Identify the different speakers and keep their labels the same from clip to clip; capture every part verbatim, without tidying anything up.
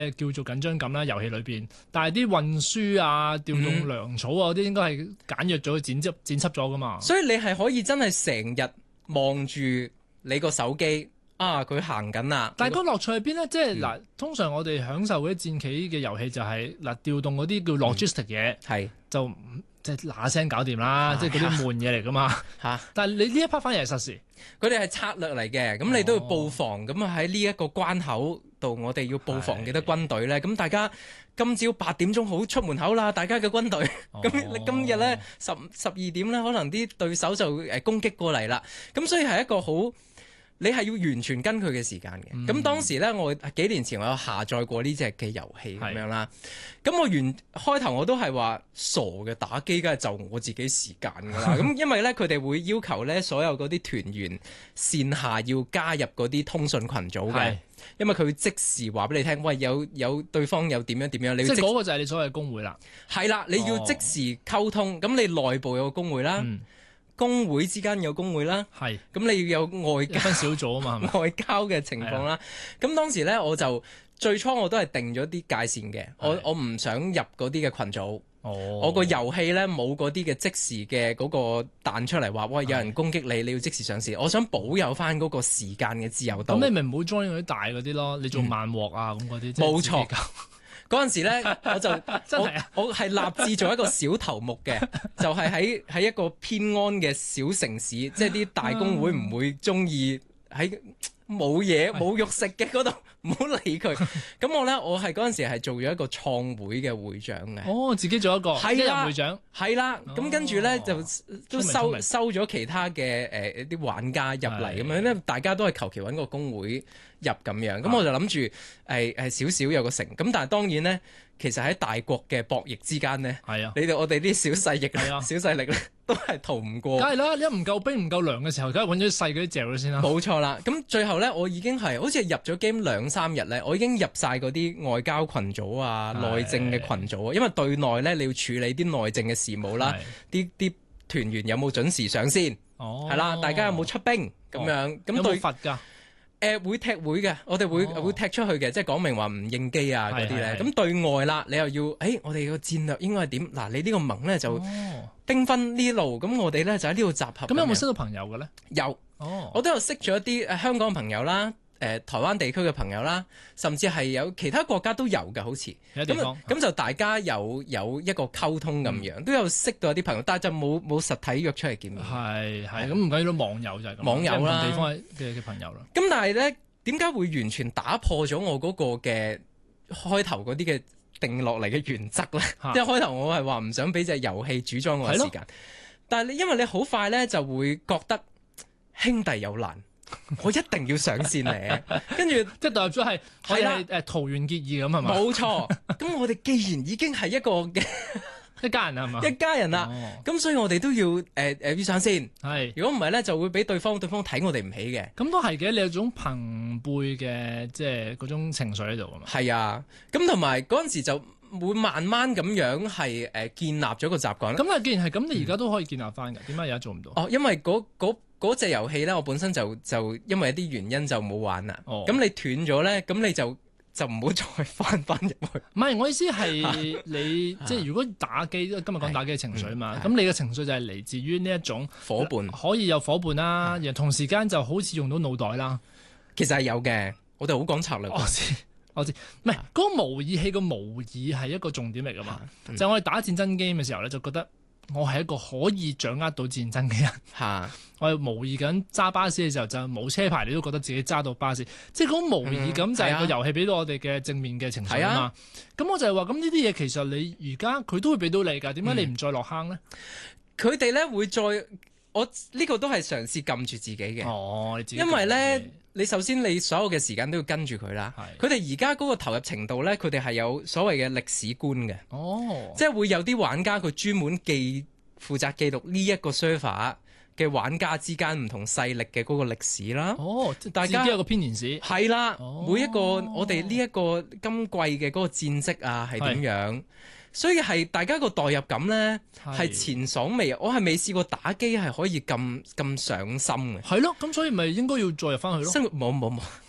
Speaker 1: 誒叫做緊張感啦，遊戲裏邊，但係啲運輸啊、調動糧草啊嗰啲應該係簡約咗、剪輯剪輯咗噶嘛。
Speaker 2: 所以你係可以真係成日望住你個手機啊，佢行緊啦。
Speaker 1: 但係個樂趣喺邊咧？即係嗱，嗯、通常我哋享受嗰啲戰棋嘅遊戲就係、是、嗱調動嗰啲叫 logistic 嘢，係、嗯、就即係嗱聲搞掂啦，即係嗰啲悶嘢嚟噶嘛。嚇、啊！但係你呢一 part 反而係實時，
Speaker 2: 佢哋係策略嚟嘅，咁你都要佈防，咁啊喺呢一個關口度，我哋要佈防幾多軍隊咧？咁的大家今朝八點鐘好出門口啦，大家嘅軍隊。咁你、哦、今日咧十十二點咧，可能啲對手就誒攻擊過嚟啦。咁所以係一個好。你係要完全跟佢嘅時間嘅，咁、嗯、當時咧，我幾年前我有下載過呢隻嘅遊戲咁樣啦。咁是我原開頭我都係話傻嘅，打機梗係就我自己時間㗎啦。咁因為咧佢哋會要求咧所有嗰啲團員線下要加入嗰啲通訊群組嘅，是因為佢會即時話俾你聽，喂有有對方有點樣點樣，你要即係嗰
Speaker 1: 個就係你所謂嘅工會啦。係
Speaker 2: 啦，你要即時溝通，咁、哦、你內部有個工會啦。嗯工會之間有工會啦，係咁是你要有外交分小組啊嘛，外交嘅情況啦。咁的當時咧，我就最初我都係定咗啲界線嘅的，我我唔想入嗰啲嘅群組。哦，我個遊戲咧冇嗰啲嘅即時嘅嗰個彈出嚟話，喂有人攻擊你，你要即時上線。的我想保有翻嗰個時間嘅自由度。
Speaker 1: 咁你咪唔好 join 嗰啲大嗰啲咯，你做慢鑊啊咁嗰啲。冇、嗯、
Speaker 2: 錯。嗰陣時咧，我就真係我我係立志做一個小頭目嘅，就係喺喺一個偏安嘅小城市，即係啲大公會唔會中意喺冇嘢冇肉食嘅嗰度，唔好理佢。咁我咧，我係嗰陣時係做咗一個創會嘅會長嘅。哦，
Speaker 1: 自己做一個係一人會長，
Speaker 2: 係啦。咁跟住咧就都收收咗其他嘅誒啲玩家入嚟咁樣，因為大家都係求其揾個工會入咁樣，咁、啊、我就諗住誒誒少少有個成，咁但係當然咧，其實喺大國嘅博弈之間咧，係啊，你哋我哋啲小勢力，啊、小勢力咧都係逃唔過。梗係啦，你一唔夠兵唔夠糧嘅時候，梗係揾咗啲細嗰啲嚼咗先啦。冇錯啦，咁最後咧，我已經係好似入咗 game 兩三日咧，我已經入晒嗰啲外交群組啊、內是政嘅群組啊，因為對內咧你要處理啲內政嘅事務啦，啲啲是團員有冇準時上線，係、哦、啦，大家有冇出兵咁、哦、樣，咁
Speaker 1: 有冇罰㗎？
Speaker 2: 誒、呃、會踢會嘅，我哋會、哦、會踢出去嘅，即係講明話唔應機啊嗰啲咧。咁對外啦，你又要，誒、欸、我哋個戰略應該係點？嗱，你呢個盟咧就兵分呢路，咁、哦、我哋咧就喺呢度集合。咁有冇識到朋友嘅咧？有，哦、我都有識咗一啲誒香港朋友啦。誒、呃、台灣地區嘅朋友啦，甚至係有其他國家都有嘅，好似咁咁就大家有有一個溝通咁樣，嗯、都有識到一啲朋友，但係就冇冇實體約出嚟見面。係係咁唔緊要，網友就係咁。網友啦，地方嘅嘅朋友啦。咁但係咧，點解會完全打破咗我嗰個嘅開頭嗰啲嘅定落嚟嘅原則咧？即係開頭我係話唔想俾隻遊戲主宰我嘅時間，但係你因為你好快咧就會覺得兄弟有難。我一定要上線嚟，跟住即係代入咗係係啦，誒桃園結義咁係嘛？冇錯。咁我哋既然已經係一個嘅
Speaker 1: 一家人係嘛？
Speaker 2: 一家人啦，咁、哦、所以我哋都要誒誒、呃、要上線。係是，如果唔係咧，就會俾對方對方睇我哋唔起嘅。咁都係嘅，你有種朋輩嘅即係嗰種情緒喺度啊嘛。係啊，咁同埋嗰陣時就會慢慢咁樣係誒建立咗個習慣。咁啊，既然係咁，你而家都可以建立翻㗎？點解而家做唔到？哦，因為嗰嗰嗰隻遊戲咧，我本身就就因為一啲原因就冇玩啦。哦，咁你斷咗咧，咁你就就唔好再翻翻入去。唔係，我意思係你即係如果打機，今日講打機嘅情緒啊嘛。咁、嗯、你嘅情緒就係嚟自於呢一種伙伴，可以有伙伴啦，然後同時間就好似用到腦袋啦。其實係有嘅，我哋好講策略。我知，我知，唔係嗰個模擬器個模擬係一個重點嚟噶嘛。嗯、就係我哋打戰爭 game 嘅時候咧，就覺得。我係一個可以掌握到戰爭嘅人，嚇！我係模擬緊揸巴士嘅時候就冇車牌，你都覺得自己揸到巴士，即係嗰種模擬感就係個遊戲俾到我哋嘅正面嘅情緒啊嘛。咁我就係話，咁呢啲嘢其實你而家佢都會俾到你㗎，點解你唔再落坑咧？佢哋咧會再，我呢個都係嘗試撳住自己嘅。哦，你自己因為咧。你首先你所有嘅時間都要跟住佢啦，佢哋而家嗰個投入程度咧，佢哋係有所謂嘅歷史觀嘅，哦，即係會有啲玩家佢專門記負責記錄呢一個 server 嘅玩家之間唔同勢力嘅嗰個歷史啦，哦，大家自己有個編年史，係啦，哦、每一個我哋呢一個今季嘅嗰個戰績啊係點樣？所以係大家個代入感咧係前所未有，我係未試過打機係可以咁咁上心嘅。係咯，咁所以咪應該要再入翻去咯。生活冇冇冇，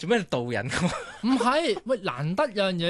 Speaker 2: 做咩導人咁？
Speaker 1: 唔係，喂，難得有樣嘢